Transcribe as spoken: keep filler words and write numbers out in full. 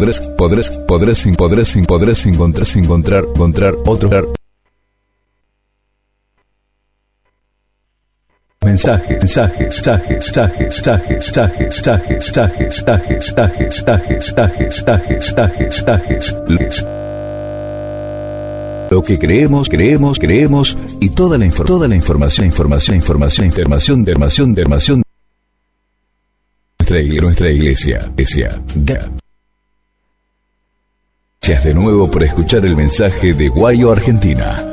podrás, podrás, podrás, podrás, podrás encontrar, encontrar, encontrar otro mensajes, mensajes, mensajes, mensajes, mensajes, mensajes, mensajes, mensajes, mensajes, mensajes, mensajes, mensajes, mensajes. Lo que creemos, creemos, creemos y toda la infor- toda la información, información, información, información, información, información. Nuestra iglesia, nuestra iglesia, iglesia. Gracias de nuevo por escuchar el mensaje de Guayo Argentina.